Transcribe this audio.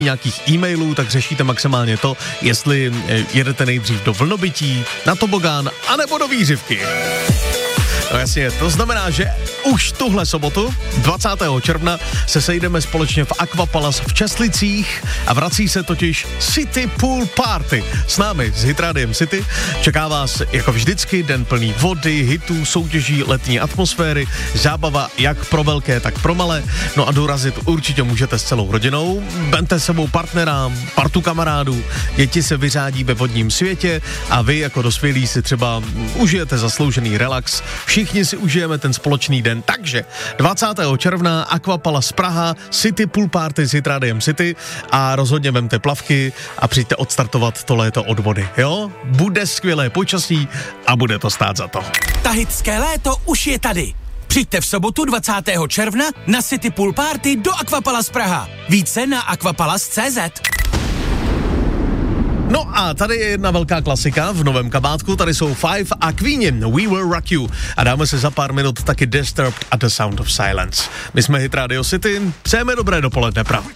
nějakých e-mailů, tak řešíte maximálně to, jestli jedete nejdřív do vlnobytí, na tobogán, anebo do výřivky. No jasně, to znamená, že už tuhle sobotu, 20. června, se sejdeme společně v Aquapalace v Česlicích a vrací se totiž City Pool Party. S námi, s Hitrádiem City, čeká vás jako vždycky den plný vody, hitů, soutěží, letní atmosféry, zábava jak pro velké, tak pro malé. No a dorazit určitě můžete s celou rodinou, vemte s sebou partnera, partu kamarádů, děti se vyřádí ve vodním světě a vy jako dospělí si třeba užijete zasloužený relax. Všichni si užijeme ten společný den, takže 20. června Aquapalace Praha, City Pool Party s Hitrádiem City a rozhodně vemte plavky a přijďte odstartovat to léto od vody, jo? Bude skvělé počasí a bude to stát za to. Tahitské léto už je tady. Přijďte v sobotu 20. června na City Pool Party do Aquapalace Praha. Více na aquapalace.cz. No a tady je jedna velká klasika v novém kabátku, tady jsou Five a Queen, We Will Rock You. A dáme se za pár minut taky Disturbed a The Sound of Silence. My jsme Hit Radio City, přejeme dobré dopoledne,